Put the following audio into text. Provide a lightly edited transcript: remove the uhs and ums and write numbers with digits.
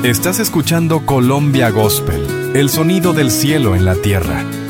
Estás escuchando Colombia Gospel, el sonido del cielo en la tierra,